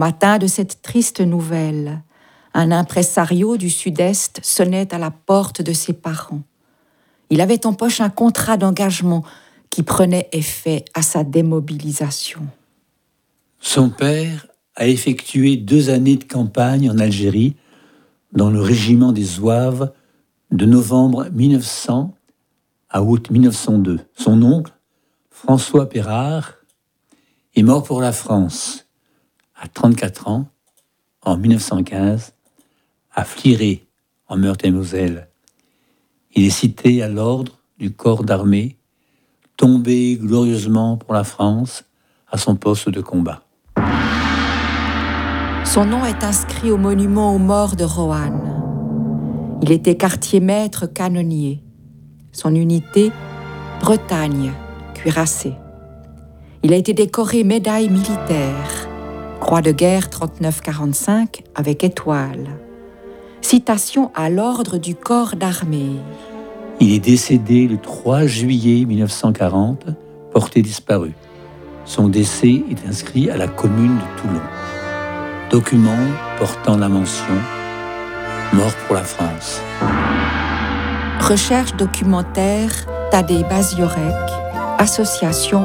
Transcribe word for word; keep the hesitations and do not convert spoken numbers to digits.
matin de cette triste nouvelle, un impresario du Sud-Est sonnait à la porte de ses parents. Il avait en poche un contrat d'engagement qui prenait effet à sa démobilisation. Son père a effectué deux années de campagne en Algérie dans le régiment des Zouaves de novembre mille neuf cents à août mille neuf cent deux. Son oncle, François Pérard, est mort pour la France à trente-quatre ans en mille neuf cent quinze à Fliré, en Meurthe-et-Moselle. Il est cité à l'ordre du corps d'armée, tombé glorieusement pour la France à son poste de combat. Son nom est inscrit au monument aux morts de Roanne. Il était quartier-maître canonnier. Son unité, Bretagne, cuirassé. Il a été décoré médaille militaire, croix de guerre trente-neuf quarante-cinq avec étoile. Citation à l'ordre du corps d'armée. Il est décédé le trois juillet mille neuf cent quarante, porté disparu. Son décès est inscrit à la commune de Toulon. Document portant la mention « Mort pour la France ». Recherche documentaire Tadej Baziorek, association